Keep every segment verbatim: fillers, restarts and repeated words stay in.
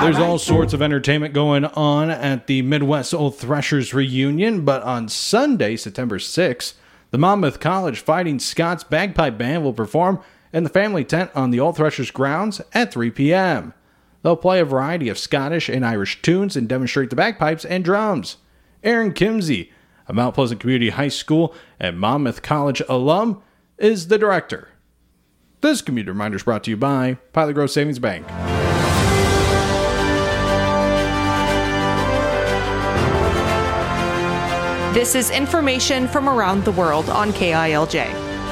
There's all sorts of entertainment going on at the Midwest Old Threshers reunion, but on Sunday, September sixth, the Monmouth College Fighting Scots Bagpipe Band will perform in the family tent on the Old Threshers grounds at three p.m. They'll play a variety of Scottish and Irish tunes and demonstrate the bagpipes and drums. Aaron Kimsey, a Mount Pleasant Community High School and Monmouth College alum, is the director. This community reminder is brought to you by Pilot Grove Savings Bank. This is information from around the world on K I L J.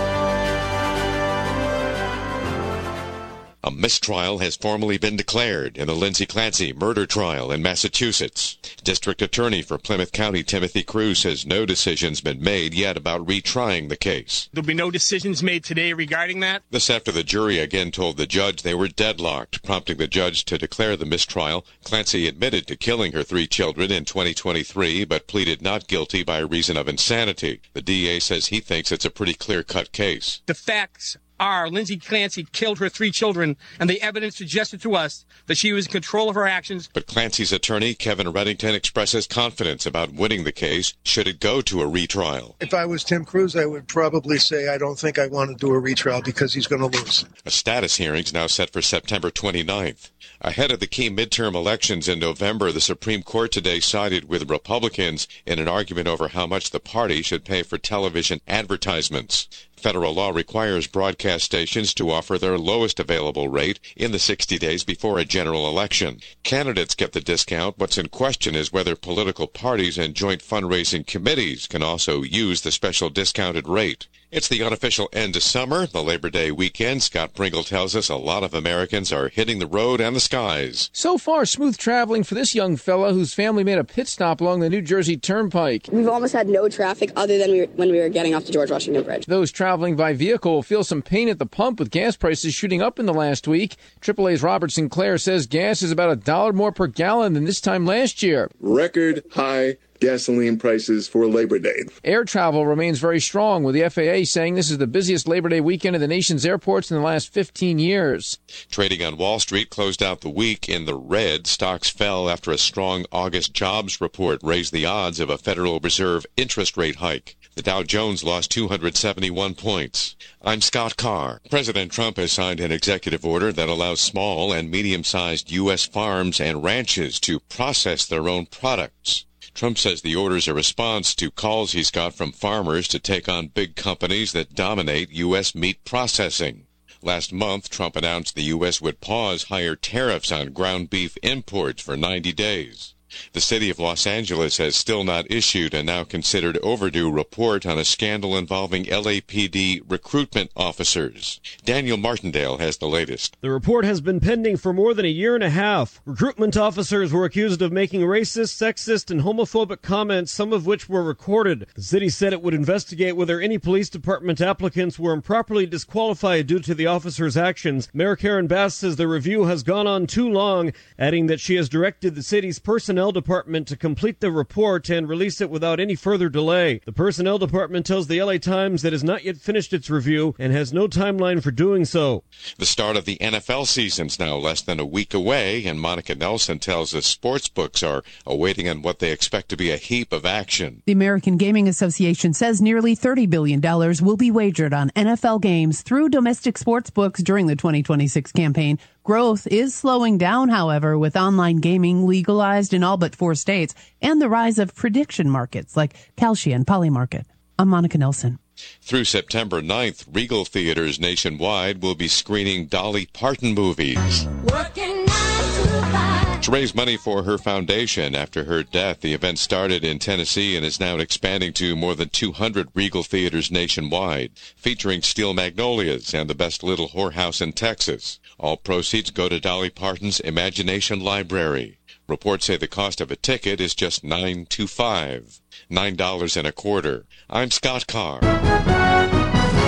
A mistrial has formally been declared in the Lindsay Clancy murder trial in Massachusetts. District Attorney for Plymouth County Timothy Cruz says no decision's been made yet about retrying the case. There'll be no decisions made today regarding that. This after the jury again told the judge they were deadlocked, prompting the judge to declare the mistrial. Clancy admitted to killing her three children in twenty twenty-three, but pleaded not guilty by reason of insanity. The D A says he thinks it's a pretty clear-cut case. The facts are Lindsay Clancy killed her three children, and the evidence suggested to us that she was in control of her actions. But Clancy's attorney, Kevin Reddington, expresses confidence about winning the case should it go to a retrial. If I was Tim Cruz, I would probably say I don't think I want to do a retrial because he's going to lose. A status hearing's now set for September twenty-ninth. Ahead of the key midterm elections in November, the Supreme Court today sided with Republicans in an argument over how much the party should pay for television advertisements. Federal law requires broadcast stations to offer their lowest available rate in the sixty days before a general election. Candidates get the discount. What's in question is whether political parties and joint fundraising committees can also use the special discounted rate. It's the unofficial end of summer, the Labor Day weekend. Scott Pringle tells us a lot of Americans are hitting the road and the skies. So far, smooth traveling for this young fella whose family made a pit stop along the New Jersey Turnpike. We've almost had no traffic other than we were, when we were getting off the George Washington Bridge. Those traveling by vehicle will feel some pain at the pump with gas prices shooting up in the last week. triple A's Robert Sinclair says gas is about a dollar more per gallon than this time last year. Record high gasoline prices for Labor Day. Air travel remains very strong, with the F A A saying this is the busiest Labor Day weekend at the nation's airports in the last fifteen years. Trading on Wall Street closed out the week in the red. Stocks fell after a strong August jobs report raised the odds of a Federal Reserve interest rate hike. The Dow Jones lost two hundred seventy-one points. I'm Scott Carr. President Trump has signed an executive order that allows small and medium-sized U S farms and ranches to process their own products. Trump says the order is a response to calls he's got from farmers to take on big companies that dominate U S meat processing. Last month, Trump announced the U S would pause higher tariffs on ground beef imports for ninety days. The city of Los Angeles has still not issued a now considered overdue report on a scandal involving L A P D recruitment officers. Daniel Martindale has the latest. The report has been pending for more than a year and a half. Recruitment officers were accused of making racist, sexist, and homophobic comments, some of which were recorded. The city said it would investigate whether any police department applicants were improperly disqualified due to the officers' actions. Mayor Karen Bass says the review has gone on too long, adding that she has directed the city's personnel department to complete the report and release it without any further delay. The personnel department tells the L A Times that it has not yet finished its review and has no timeline for doing so. The start of the N F L season's now less than a week away, and Monica Nelson tells us sports books are awaiting on what they expect to be a heap of action. The American Gaming Association says nearly thirty billion dollars will be wagered on N F L games through domestic sports books during the twenty twenty-six campaign. Growth is slowing down, however, with online gaming legalized in all but four states and the rise of prediction markets like Kalshi and Polymarket. I'm Monica Nelson. Through September ninth, Regal Theaters nationwide will be screening Dolly Parton movies. Working nine to five. To raise money for her foundation after her death, the event started in Tennessee and is now expanding to more than two hundred Regal Theaters nationwide, featuring Steel Magnolias and the Best Little Whorehouse in Texas. All proceeds go to Dolly Parton's Imagination Library. Reports say the cost of a ticket is just nine dollars and twenty-five cents, nine dollars and a quarter. I'm Scott Carr.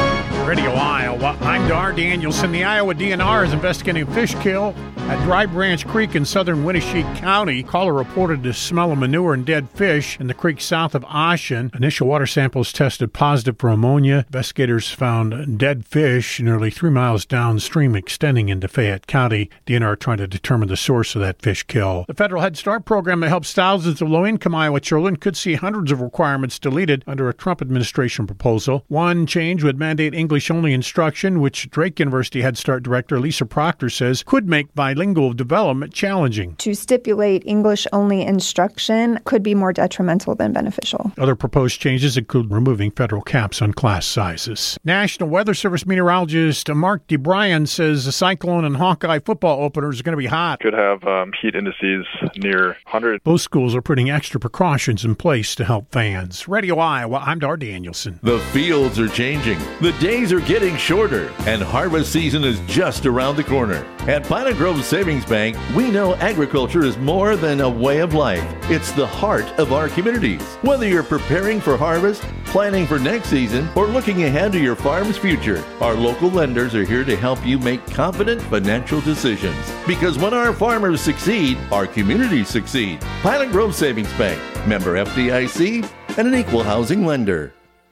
Radio Iowa. I'm Dar Danielson. The Iowa D N R is investigating a fish kill at Dry Branch Creek in southern Winneshiek County. Caller reported the smell of manure and dead fish in the creek south of Ashen. Initial water samples tested positive for ammonia. Investigators found dead fish nearly three miles downstream extending into Fayette County. D N R trying to determine the source of that fish kill. The federal Head Start program that helps thousands of low-income Iowa children could see hundreds of requirements deleted under a Trump administration proposal. One change would mandate English-only instruction, which Drake University Head Start Director Lisa Proctor says could make bilingual development challenging. To stipulate English-only instruction could be more detrimental than beneficial. Other proposed changes include removing federal caps on class sizes. National Weather Service meteorologist Mark DeBryan says the Cyclone and Hawkeye football openers are going to be hot. Could have um, heat indices near one hundred. Both schools are putting extra precautions in place to help fans. Radio Iowa, I'm Dar Danielson. The fields are changing. The days are getting shorter, and harvest season is just around the corner. At Pine Grove Savings Bank, we know agriculture is more than a way of life. It's the heart of our communities. Whether you're preparing for harvest, planning for next season, or looking ahead to your farm's future, our local lenders are here to help you make confident financial decisions. Because when our farmers succeed, our communities succeed. Pine Grove Savings Bank, member F D I C, and an equal housing lender.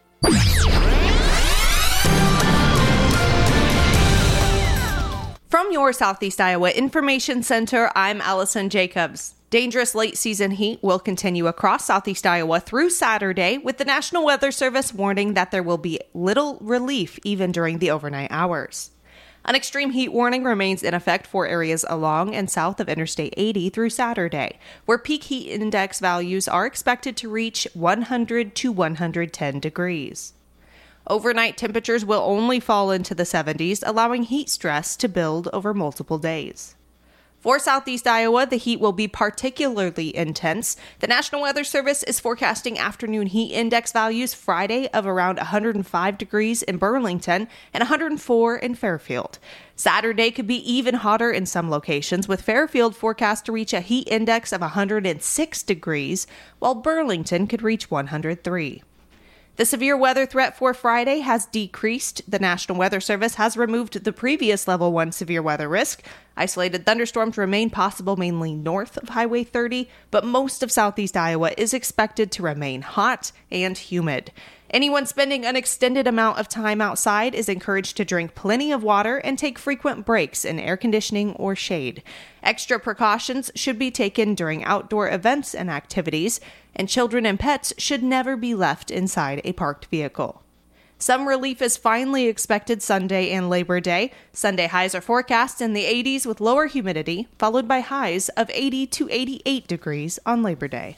From your Southeast Iowa Information Center, I'm Allison Jacobs. Dangerous late season heat will continue across Southeast Iowa through Saturday, with the National Weather Service warning that there will be little relief even during the overnight hours. An extreme heat warning remains in effect for areas along and south of Interstate eighty through Saturday, where peak heat index values are expected to reach one hundred to one hundred ten degrees. Overnight temperatures will only fall into the seventies, allowing heat stress to build over multiple days. For Southeast Iowa, the heat will be particularly intense. The National Weather Service is forecasting afternoon heat index values Friday of around one hundred five degrees in Burlington and one hundred four in Fairfield. Saturday could be even hotter in some locations, with Fairfield forecast to reach a heat index of one hundred six degrees, while Burlington could reach one hundred three. The severe weather threat for Friday has decreased. The National Weather Service has removed the previous level one severe weather risk. Isolated thunderstorms remain possible mainly north of Highway thirty, but most of Southeast Iowa is expected to remain hot and humid. Anyone spending an extended amount of time outside is encouraged to drink plenty of water and take frequent breaks in air conditioning or shade. Extra precautions should be taken during outdoor events and activities, and children and pets should never be left inside a parked vehicle. Some relief is finally expected Sunday and Labor Day. Sunday highs are forecast in the eighties with lower humidity, followed by highs of eighty to eighty-eight degrees on Labor Day.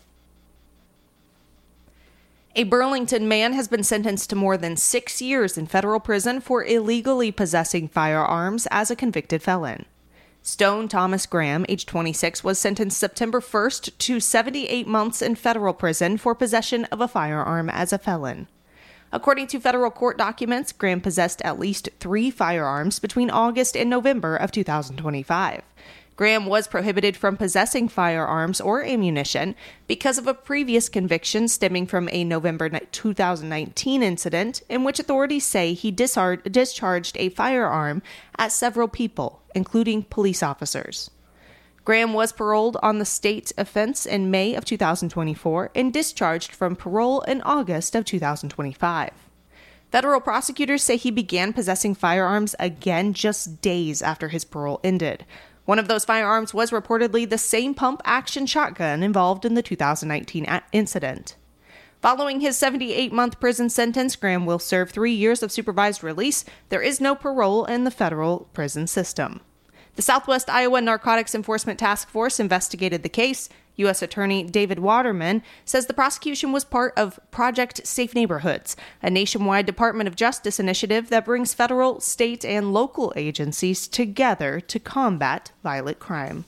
A Burlington man has been sentenced to more than six years in federal prison for illegally possessing firearms as a convicted felon. Stone Thomas Graham, age twenty-six, was sentenced September first to seventy-eight months in federal prison for possession of a firearm as a felon. According to federal court documents, Graham possessed at least three firearms between August and November of two thousand twenty-five. Graham was prohibited from possessing firearms or ammunition because of a previous conviction stemming from a November two thousand nineteen incident in which authorities say he disar- discharged a firearm at several people, including police officers. Graham was paroled on the state offense in May of two thousand twenty-four and discharged from parole in August of two thousand twenty-five. Federal prosecutors say he began possessing firearms again just days after his parole ended. One of those firearms was reportedly the same pump-action shotgun involved in the two thousand nineteen a- incident. Following his seventy-eight month prison sentence, Graham will serve three years of supervised release. There is no parole in the federal prison system. The Southwest Iowa Narcotics Enforcement Task Force investigated the case. U S Attorney David Waterman says the prosecution was part of Project Safe Neighborhoods, a nationwide Department of Justice initiative that brings federal, state, and local agencies together to combat violent crime.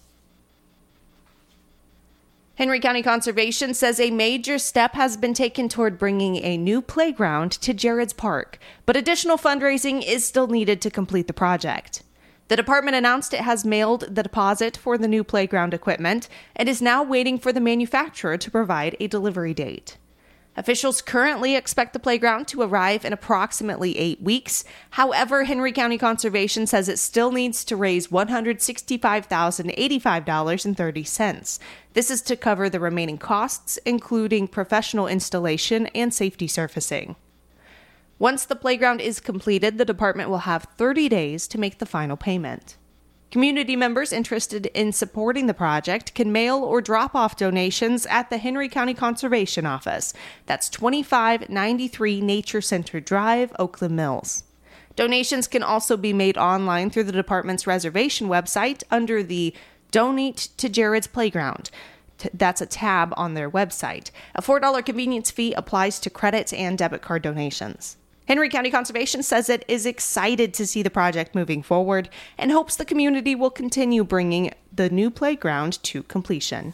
Henry County Conservation says a major step has been taken toward bringing a new playground to Jared's Park, but additional fundraising is still needed to complete the project. The department announced it has mailed the deposit for the new playground equipment and is now waiting for the manufacturer to provide a delivery date. Officials currently expect the playground to arrive in approximately eight weeks. However, Henry County Conservation says it still needs to raise one hundred sixty-five thousand eighty-five dollars and thirty cents. This is to cover the remaining costs, including professional installation and safety surfacing. Once the playground is completed, the department will have thirty days to make the final payment. Community members interested in supporting the project can mail or drop off donations at the Henry County Conservation Office. That's twenty-five ninety-three Nature Center Drive, Oakland Mills. Donations can also be made online through the department's reservation website under the Donate to Jared's Playground. That's a tab on their website. A four dollars convenience fee applies to credit and debit card donations. Henry County Conservation says it is excited to see the project moving forward and hopes the community will continue bringing the new playground to completion.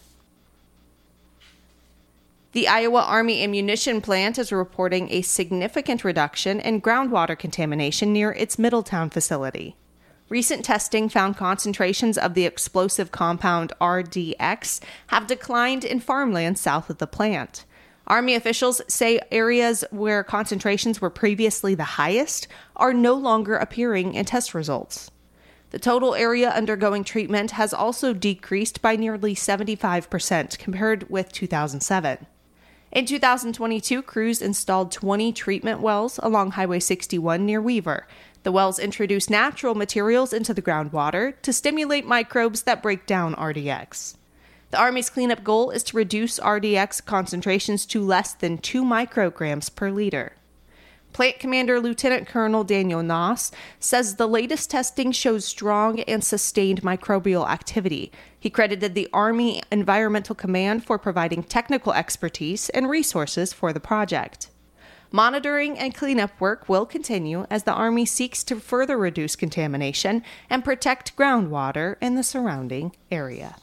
The Iowa Army Ammunition Plant is reporting a significant reduction in groundwater contamination near its Middletown facility. Recent testing found concentrations of the explosive compound R D X have declined in farmland south of the plant. Army officials say areas where concentrations were previously the highest are no longer appearing in test results. The total area undergoing treatment has also decreased by nearly seventy-five percent compared with two thousand seven. In two thousand twenty-two, crews installed twenty treatment wells along Highway sixty-one near Weaver. The wells introduce natural materials into the groundwater to stimulate microbes that break down R D X. The Army's cleanup goal is to reduce R D X concentrations to less than two micrograms per liter. Plant Commander Lieutenant Colonel Daniel Noss says the latest testing shows strong and sustained microbial activity. He credited the Army Environmental Command for providing technical expertise and resources for the project. Monitoring and cleanup work will continue as the Army seeks to further reduce contamination and protect groundwater in the surrounding area.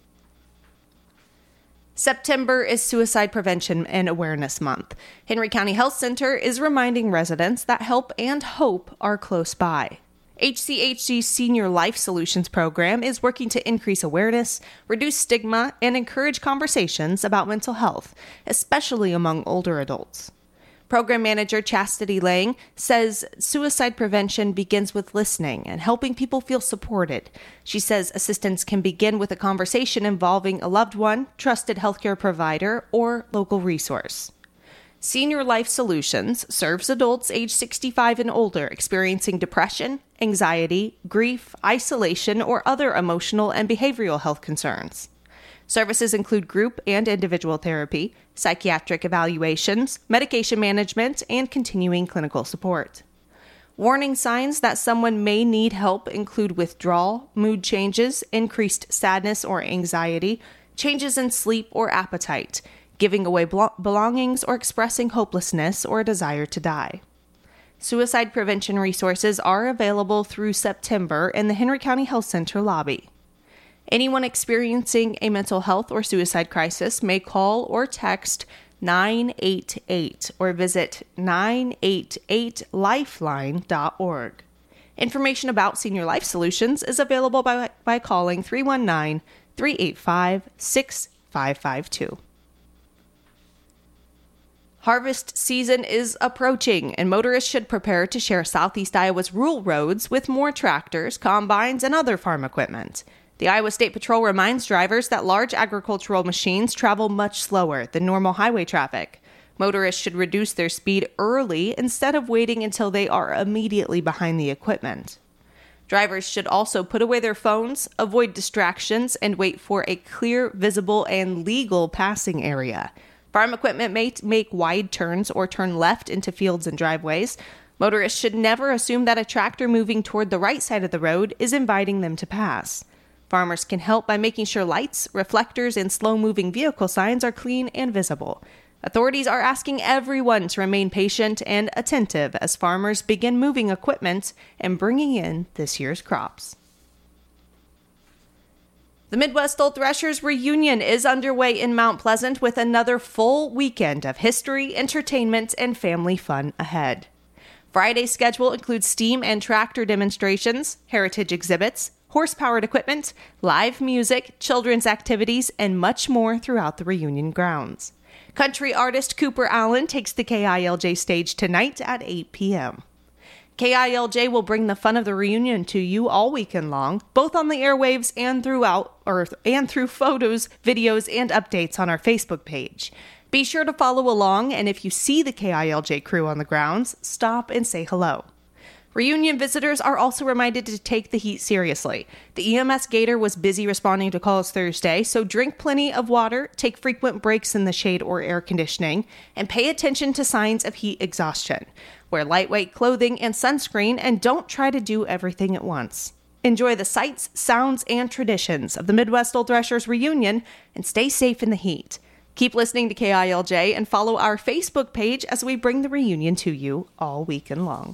September is Suicide Prevention and Awareness Month. Henry County Health Center is reminding residents that help and hope are close by. H C H G's Senior Life Solutions program is working to increase awareness, reduce stigma, and encourage conversations about mental health, especially among older adults. Program Manager Chastity Lang says suicide prevention begins with listening and helping people feel supported. She says assistance can begin with a conversation involving a loved one, trusted healthcare provider, or local resource. Senior Life Solutions serves adults age sixty-five and older experiencing depression, anxiety, grief, isolation, or other emotional and behavioral health concerns. Services include group and individual therapy, psychiatric evaluations, medication management, and continuing clinical support. Warning signs that someone may need help include withdrawal, mood changes, increased sadness or anxiety, changes in sleep or appetite, giving away belongings, or expressing hopelessness or a desire to die. Suicide prevention resources are available through September in the Henry County Health Center lobby. Anyone experiencing a mental health or suicide crisis may call or text nine eight eight or visit nine eight eight lifeline dot org. Information about Senior Life Solutions is available by, by calling three one nine, three eight five, six five five two. Harvest season is approaching, and motorists should prepare to share Southeast Iowa's rural roads with more tractors, combines, and other farm equipment. The Iowa State Patrol reminds drivers that large agricultural machines travel much slower than normal highway traffic. Motorists should reduce their speed early instead of waiting until they are immediately behind the equipment. Drivers should also put away their phones, avoid distractions, and wait for a clear, visible, and legal passing area. Farm equipment may make wide turns or turn left into fields and driveways. Motorists should never assume that a tractor moving toward the right side of the road is inviting them to pass. Farmers can help by making sure lights, reflectors, and slow-moving vehicle signs are clean and visible. Authorities are asking everyone to remain patient and attentive as farmers begin moving equipment and bringing in this year's crops. The Midwest Old Threshers reunion is underway in Mount Pleasant with another full weekend of history, entertainment, and family fun ahead. Friday's schedule includes steam and tractor demonstrations, heritage exhibits, horse-powered equipment, live music, children's activities, and much more throughout the reunion grounds. Country artist Cooper Allen takes the K I L J stage tonight at eight p.m. K I L J will bring the fun of the reunion to you all weekend long, both on the airwaves and throughout, or and through photos, videos, and updates on our Facebook page. Be sure to follow along, and if you see the K I L J crew on the grounds, stop and say hello. Reunion visitors are also reminded to take the heat seriously. The E M S Gator was busy responding to calls Thursday, so drink plenty of water, take frequent breaks in the shade or air conditioning, and pay attention to signs of heat exhaustion. Wear lightweight clothing and sunscreen, and don't try to do everything at once. Enjoy the sights, sounds, and traditions of the Midwest Old Threshers reunion, and stay safe in the heat. Keep listening to K I L J and follow our Facebook page as we bring the reunion to you all weekend long.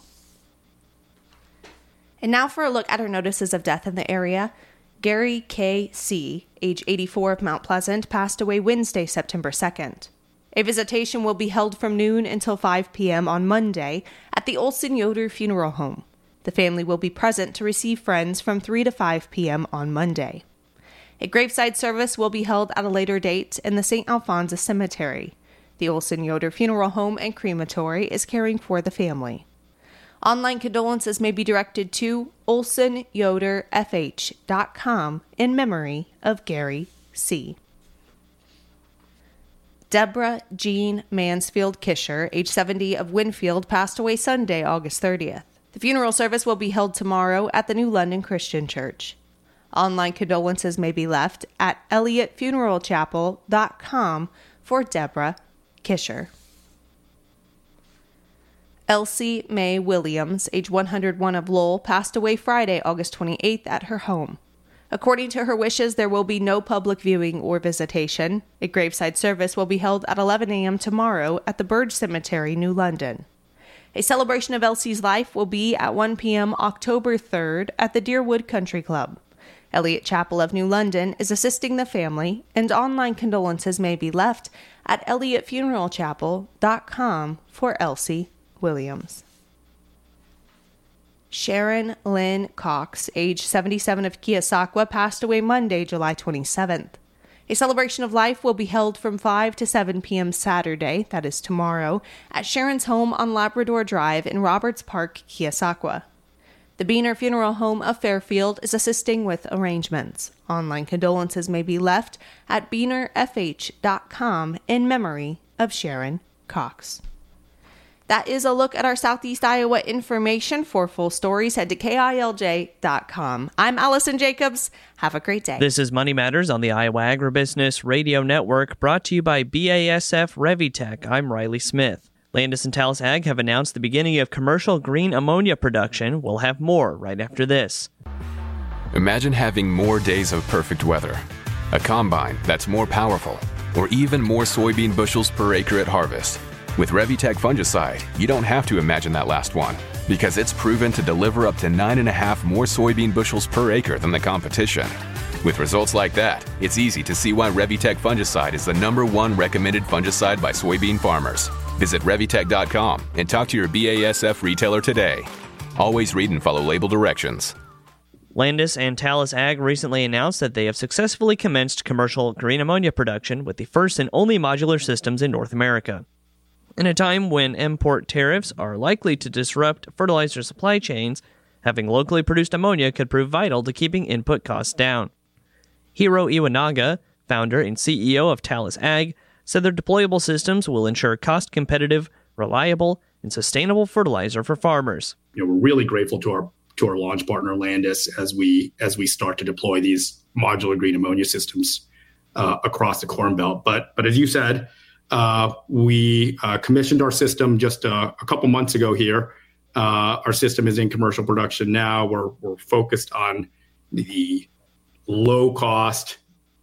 And now for a look at our notices of death in the area. Gary K. C., age eighty-four, of Mount Pleasant, passed away Wednesday, September second. A visitation will be held from noon until five p.m. on Monday at the Olson Yoder Funeral Home. The family will be present to receive friends from three to five p.m. on Monday. A graveside service will be held at a later date in the Saint Alphonsus Cemetery. The Olson Yoder Funeral Home and Crematory is caring for the family. Online condolences may be directed to olson yoder f h dot com in memory of Gary C. Deborah Jean Mansfield Kisher, age seventy, of Winfield, passed away Sunday, August thirtieth. The funeral service will be held tomorrow at the New London Christian Church. Online condolences may be left at elliott funeral chapel dot com for Deborah Kisher. Elsie Mae Williams, age one hundred one, of Lowell, passed away Friday, August twenty-eighth, at her home. According to her wishes, there will be no public viewing or visitation. A graveside service will be held at eleven a.m. tomorrow at the Burge Cemetery, New London. A celebration of Elsie's life will be at one p.m. October third at the Deerwood Country Club. Elliott Chapel of New London is assisting the family, and online condolences may be left at elliott funeral chapel dot com for Elsie Williams. Sharon Lynn Cox, age seventy-seven, of Keosauqua, passed away Monday, July twenty-seventh. A celebration of life will be held from five to seven p.m. Saturday, that is tomorrow, at Sharon's home on Labrador Drive in Roberts Park, Keosauqua. The Beener Funeral Home of Fairfield is assisting with arrangements. Online condolences may be left at beener f h dot com in memory of Sharon Cox. That is a look at our Southeast Iowa information. For full stories, head to K I L J dot com. I'm Allison Jacobs. Have a great day. This is Money Matters on the Iowa Agribusiness Radio Network, brought to you by B A S F Revitech. I'm Riley Smith. Landis and Talis Ag have announced the beginning of commercial green ammonia production. We'll have more right after this. Imagine having more days of perfect weather, a combine that's more powerful, or even more soybean bushels per acre at harvest. With Revitech fungicide, you don't have to imagine that last one, because it's proven to deliver up to nine and a half more soybean bushels per acre than the competition. With results like that, it's easy to see why Revitech fungicide is the number one recommended fungicide by soybean farmers. Visit revitech dot com and talk to your B A S F retailer today. Always read and follow label directions. Landis and Talis Ag recently announced that they have successfully commenced commercial green ammonia production with the first and only modular systems in North America. In a time when import tariffs are likely to disrupt fertilizer supply chains, having locally produced ammonia could prove vital to keeping input costs down. Hiro Iwanaga, founder and C E O of Talis Ag, said their deployable systems will ensure cost-competitive, reliable, and sustainable fertilizer for farmers. You know, we're really grateful to our to our launch partner Landis as we as we start to deploy these modular green ammonia systems uh, across the Corn Belt. But but as you said, uh, we uh, commissioned our system just a, a couple months ago here. Uh, our system is in commercial production now. We're we're focused on the low cost,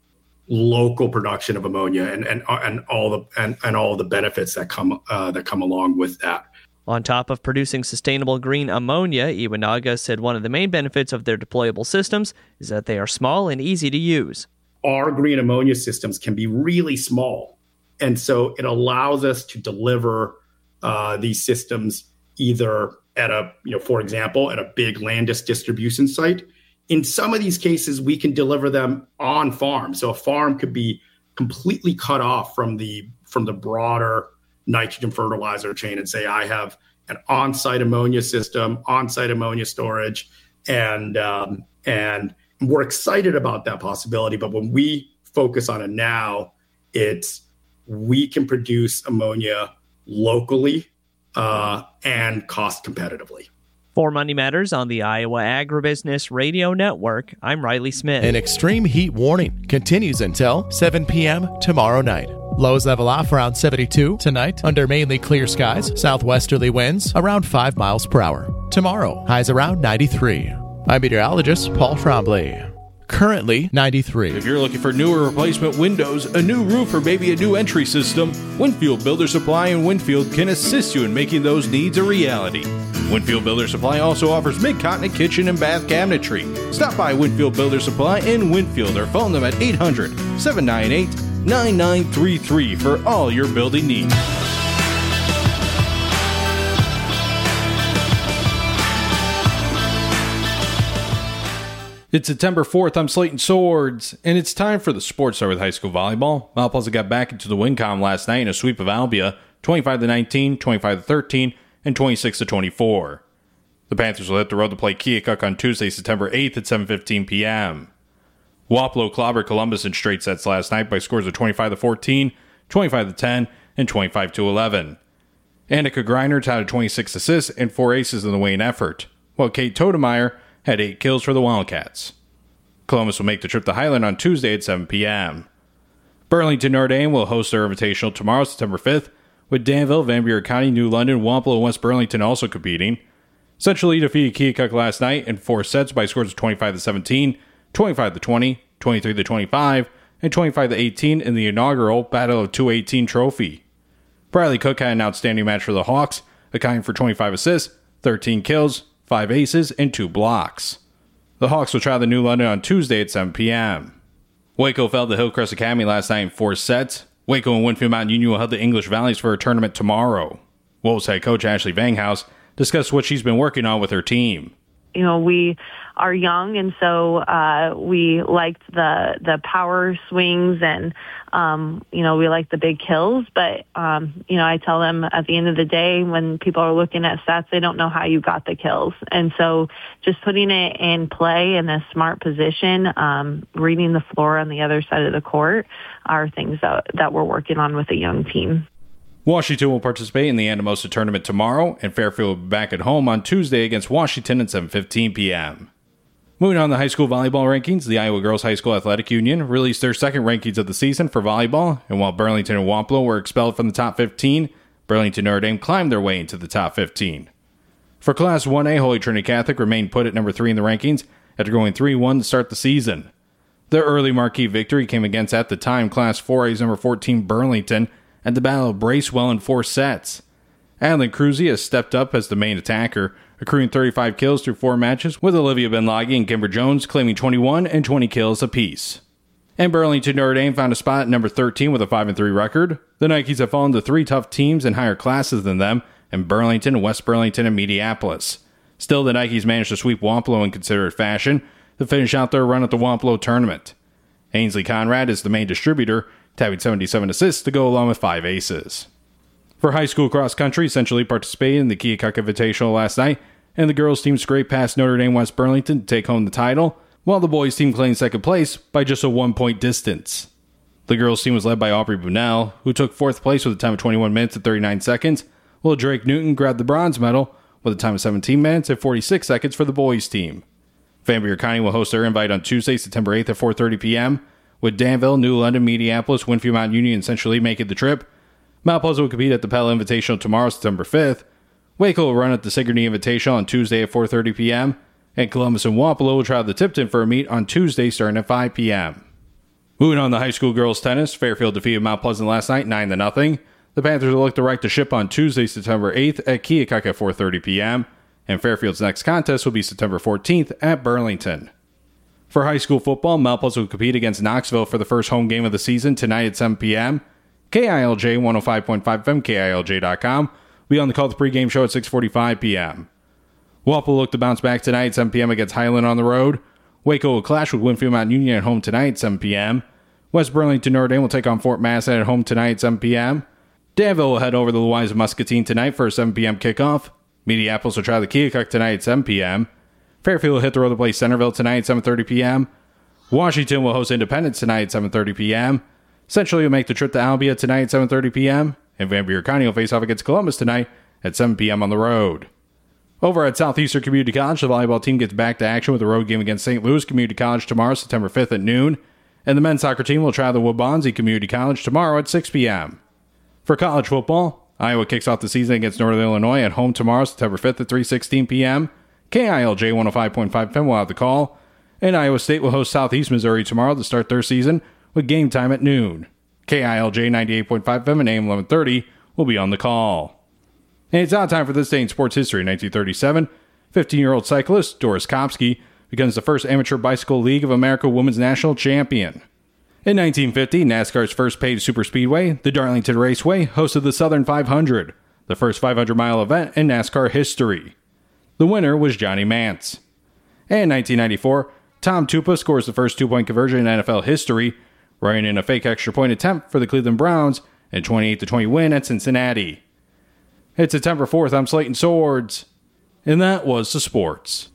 local production of ammonia and and and all the and, and all the benefits that come uh, that come along with that. On top of producing sustainable green ammonia, Iwanaga said one of the main benefits of their deployable systems is that they are small and easy to use. Our green ammonia systems can be really small, and so it allows us to deliver uh, these systems either at a, you know, for example, at a big Landis distribution site. In some of these cases, we can deliver them on farm. So a farm could be completely cut off from the from the broader nitrogen fertilizer chain and say, I have an on-site ammonia system, on-site ammonia storage, and um, and we're excited about that possibility. But when we focus on it now, it's we can produce ammonia locally uh, and cost competitively. For Money Matters on the Iowa Agribusiness Radio Network, I'm Riley Smith. An extreme heat warning continues until seven p.m. tomorrow night. Lows level off around seventy-two tonight under mainly clear skies. Southwesterly winds around five miles per hour. Tomorrow, highs around ninety-three. I'm meteorologist Paul Trombley. Currently ninety-three. If you're looking for new or replacement windows, a new roof, or maybe a new entry system, Winfield Builder Supply in Winfield can assist you in making those needs a reality. Winfield Builder Supply also offers mid-continent kitchen and bath cabinetry. Stop by Winfield Builder Supply in Winfield or phone them at eight hundred, seven nine eight, nine nine three three for all your building needs. It's September fourth. I'm Slayton Swords, and it's time for the Sports Hour with high school volleyball. Mount Pleasant got back into the win column last night in a sweep of Albia, twenty-five to nineteen, twenty-five to thirteen, and twenty-six to twenty-four. The Panthers will hit the road to play Keokuk on Tuesday, September eighth at seven fifteen p.m. Wapello clobbered Columbus in straight sets last night by scores of twenty-five to fourteen, twenty-five to ten, and twenty-five to eleven. Annika Greiner touted twenty-six assists and four aces in the Wayne effort, while Kate Todemeyer had eight kills for the Wildcats. Columbus will make the trip to Highland on Tuesday at seven p.m. Burlington Notre Dame will host their Invitational tomorrow, September fifth, with Danville, Van Buren County, New London, Wapello, and West Burlington also competing. Central Lee defeated Keokuk last night in four sets by scores of twenty-five to seventeen, twenty-five to twenty, twenty-three to twenty-five, and twenty-five to eighteen in the inaugural Battle of two eighteen trophy. Bradley Cook had an outstanding match for the Hawks, accounting for twenty-five assists, thirteen kills, five aces, and two blocks. The Hawks will try the New London on Tuesday at seven p.m. Waco fell to Hillcrest Academy last night in four sets. Waco and Winfield Mountain Union will head the English Valleys for a tournament tomorrow. Wolves head coach Ashley Vanghouse discussed what she's been working on with her team. You know, we are young, and so uh, we liked the the power swings, and um, you know, we like the big kills. But um, you know, I tell them at the end of the day, when people are looking at stats, they don't know how you got the kills, and so just putting it in play in a smart position, um, reading the floor on the other side of the court, are things that that we're working on with a young team. Washington will participate in the Anamosa tournament tomorrow, and Fairfield will be back at home on Tuesday against Washington at seven fifteen p.m. Moving on to high school volleyball rankings, the Iowa Girls High School Athletic Union released their second rankings of the season for volleyball, and while Burlington and Wapello were expelled from the top fifteen, Burlington Notre Dame climbed their way into the top fifteen. For Class one A, Holy Trinity Catholic remained put at number three in the rankings after going three one to start the season. Their early marquee victory came against, at the time, Class four A's number fourteen Burlington at the Battle of Bracewell in four sets. Adeline Cruzy has stepped up as the main attacker, accruing thirty-five kills through four matches, with Olivia Benlagi and Kimber Jones claiming twenty-one and twenty kills apiece. And Burlington Notre Dame found a spot at number thirteen with a five and three record. The Nikes have fallen to three tough teams in higher classes than them, in Burlington, West Burlington, and Mediapolis. Still, the Nikes managed to sweep Wapello in considered fashion to finish out their run at the Wapello tournament. Ainsley Conrad is the main distributor, tabbing seventy-seven assists to go along with five aces. For high school cross country, Central Lee participated in the Keokuk Invitational last night, and the girls team scraped past Notre Dame West Burlington to take home the title, while the boys team claimed second place by just a one-point distance. The girls team was led by Aubrey Bunnell, who took fourth place with a time of twenty-one minutes and thirty-nine seconds, while Drake Newton grabbed the bronze medal with a time of seventeen minutes and forty-six seconds for the boys team. Van Buren County will host their invite on Tuesday, September eighth at four thirty p.m., with Danville, New London, Mediapolis, Winfield Mountain Union, and Central Lee making the trip. Mount Pleasant will compete at the Pella Invitational tomorrow, September fifth. Waco will run at the Sigourney Invitational on Tuesday at four thirty p.m. And Columbus and Wapello will travel to Tipton for a meet on Tuesday starting at five p.m. Moving on to high school girls tennis, Fairfield defeated Mount Pleasant last night nine to nothing. The Panthers will look to right the ship on Tuesday, September eighth at Keokuk at four thirty p.m. And Fairfield's next contest will be September fourteenth at Burlington. For high school football, Mount Pleasant will compete against Knoxville for the first home game of the season tonight at seven p.m. K I L J one oh five point five F M, K I L J dot com. We'll be on the call the pregame show at six forty-five p.m. Wapello will look to bounce back tonight at seven p.m. against Highland on the road. Waco will clash with Winfield Mountain Union at home tonight at seven p.m. West Burlington Notre Dame will take on Fort Massett at home tonight at seven p.m. Danville will head over to Louisa Muscatine tonight for a seven p.m. kickoff. Mediapolis will try the Keokuk tonight at seven p.m. Fairfield will hit the road to play Centerville tonight at seven thirty p.m. Washington will host Independence tonight at seven thirty p.m. Central will make the trip to Albia tonight at seven thirty p.m. And Van Buren County will face off against Columbus tonight at seven p.m. on the road. Over at Southeastern Community College, the volleyball team gets back to action with a road game against Saint Louis Community College tomorrow, September fifth at noon. And the men's soccer team will try the Waubonsie Community College tomorrow at six p.m. For college football, Iowa kicks off the season against Northern Illinois at home tomorrow, September fifth at three sixteen p.m. K I L J one oh five point five F M will have the call. And Iowa State will host Southeast Missouri tomorrow to start their season with game time at noon. K I L J ninety-eight point five F M and A M eleven thirty will be on the call. And it's now time for this day in sports history. In nineteen thirty-seven, fifteen-year-old cyclist Doris Kopsky becomes the first Amateur Bicycle League of America Women's National Champion. In nineteen fifty, NASCAR's first paved superspeedway, the Darlington Raceway, hosted the Southern five hundred, the first five hundred mile event in NASCAR history. The winner was Johnny Mance. And in nineteen ninety-four, Tom Tupa scores the first two-point conversion in N F L history, running in a fake extra point attempt for the Cleveland Browns in a twenty-eight to twenty win at Cincinnati. It's September fourth, I'm Slayton Swords, and that was the sports.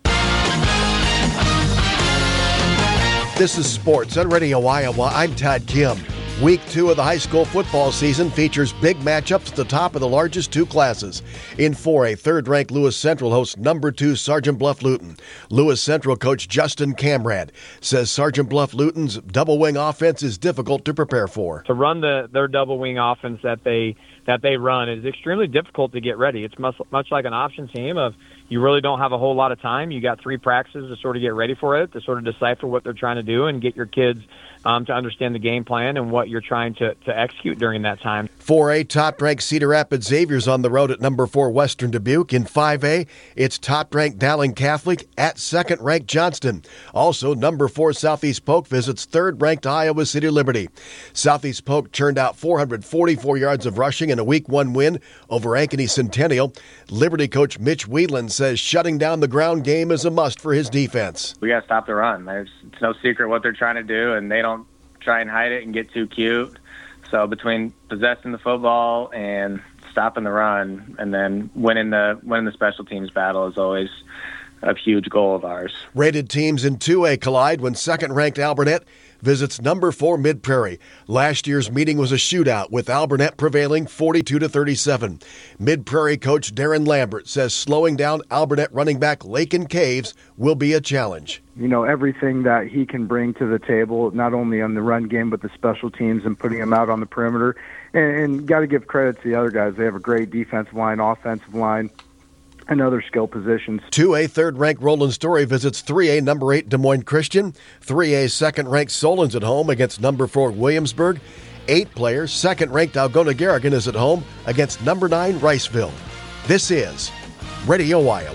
This is Sports on Radio Iowa. I'm Todd Kim. Week two of the high school football season features big matchups at the top of the largest two classes. In four A, third-ranked Lewis Central hosts number two Sergeant Bluff Luton. Lewis Central coach Justin Camrad says Sergeant Bluff Luton's double-wing offense is difficult to prepare for. To run the their double-wing offense that they that they run is extremely difficult to get ready. It's much, much like an option team of you really don't have a whole lot of time. You got three practices to sort of get ready for it, to sort of decipher what they're trying to do and get your kids um, to understand the game plan and what you're trying to, to execute during that time. four A, top-ranked Cedar Rapids Xavier's on the road at number four Western Dubuque. In five A, it's top-ranked Dowling Catholic at second-ranked Johnston. Also, number four Southeast Polk visits third-ranked Iowa City Liberty. Southeast Polk churned out four hundred forty-four yards of rushing in a week one win over Ankeny Centennial. Liberty coach Mitch Whelan says shutting down the ground game is a must for his defense. We got to stop the run. There's it's no secret what they're trying to do, and they don't try and hide it and get too cute. So between possessing the football and stopping the run, and then winning the winning the special teams battle is always a huge goal of ours. Rated teams in two A collide when second-ranked Albernet visits number four Mid-Prairie. Last year's meeting was a shootout, with Albernet prevailing forty-two to thirty-seven. Mid-Prairie coach Darren Lambert says slowing down Albernet running back Lakin Caves will be a challenge. You know, everything that he can bring to the table, not only on the run game, but the special teams and putting him out on the perimeter. And, and got to give credit to the other guys. They have a great defensive line, offensive line, and other skill positions. two A third-ranked Roland Story visits three A number eight Des Moines Christian. three A second-ranked Solon's at home against number four Williamsburg. Eight players, second-ranked Algona Garrigan is at home against number nine Riceville. This is Radio Iowa.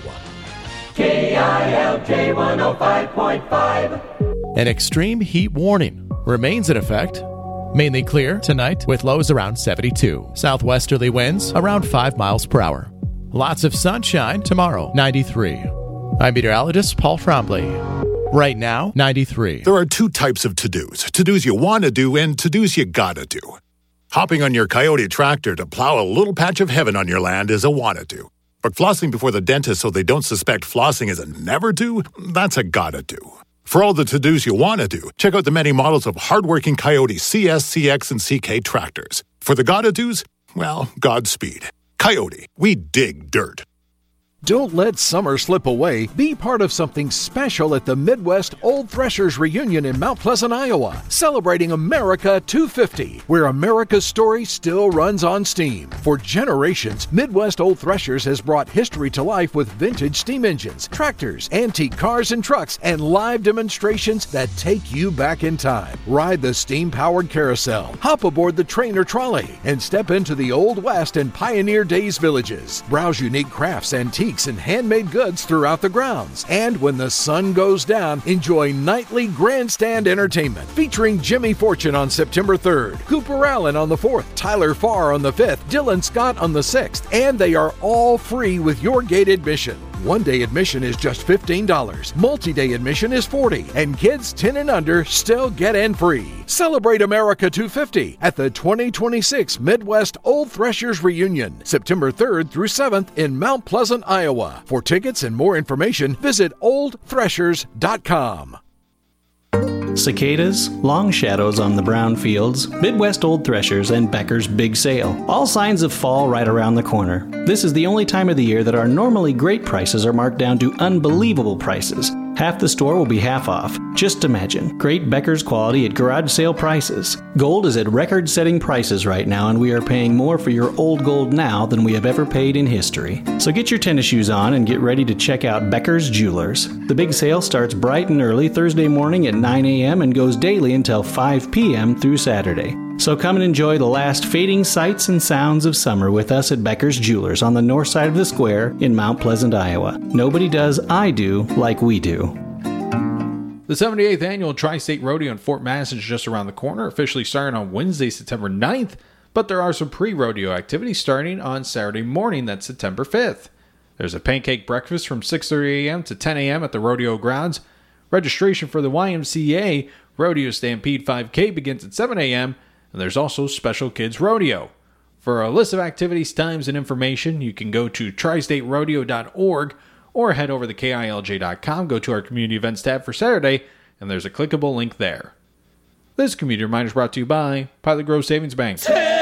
K I L J one oh five point five. An extreme heat warning remains in effect. Mainly clear tonight with lows around seventy-two. Southwesterly winds around five miles per hour. Lots of sunshine tomorrow, ninety-three. I'm meteorologist Paul Trombley. Right now, ninety-three. There are two types of to-dos. To-dos you want to do and to-dos you gotta do. Hopping on your Coyote tractor to plow a little patch of heaven on your land is a wanna do. But flossing before the dentist so they don't suspect flossing is a never do, that's a gotta do. For all the to-dos you want to do, check out the many models of hardworking Coyote C S, C X, and C K tractors. For the gotta-dos, well, Godspeed. Coyote, we dig dirt. Don't let summer slip away. Be part of something special at the Midwest Old Threshers Reunion in Mount Pleasant, Iowa, celebrating America two fifty, where America's story still runs on steam. For generations, Midwest Old Threshers has brought history to life with vintage steam engines, tractors, antique cars and trucks, and live demonstrations that take you back in time. Ride the steam-powered carousel, hop aboard the train or trolley, and step into the Old West and Pioneer Days villages. Browse unique crafts, antiques, and handmade goods throughout the grounds. And when the sun goes down, enjoy nightly grandstand entertainment featuring Jimmy Fortune on September third, Cooper Allen on the fourth, Tyler Farr on the fifth, Dylan Scott on the sixth, and they are all free with your gate admission. One-day admission is just fifteen dollars. Multi-day admission is forty dollars. And kids ten and under still get in free. Celebrate America two fifty at the twenty twenty-six Midwest Old Threshers Reunion, September third through seventh in Mount Pleasant, Iowa. For tickets and more information, visit old threshers dot com. Cicadas, long shadows on the brown fields, Midwest Old Threshers, and Becker's Big Sale. All signs of fall right around the corner. This is the only time of the year that our normally great prices are marked down to unbelievable prices. Half the store will be half off. Just imagine. Great Becker's quality at garage sale prices. Gold is at record-setting prices right now, and we are paying more for your old gold now than we have ever paid in history. So get your tennis shoes on and get ready to check out Becker's Jewelers. The big sale starts bright and early Thursday morning at nine a.m. and goes daily until five p.m. through Saturday. So come and enjoy the last fading sights and sounds of summer with us at Becker's Jewelers on the north side of the square in Mount Pleasant, Iowa. Nobody does I do like we do. The seventy-eighth Annual Tri-State Rodeo in Fort Madison is just around the corner, officially starting on Wednesday, September ninth, but there are some pre-rodeo activities starting on Saturday morning, that's September fifth. There's a pancake breakfast from six thirty a.m. to ten a.m. at the rodeo grounds. Registration for the Y M C A Rodeo Stampede five K begins at seven a.m., and there's also Special Kids Rodeo. For a list of activities, times, and information, you can go to tri state rodeo dot org or head over to K I L J dot com, go to our Community Events tab for Saturday, and there's a clickable link there. This Community Reminder is brought to you by Pilot Grove Savings Bank.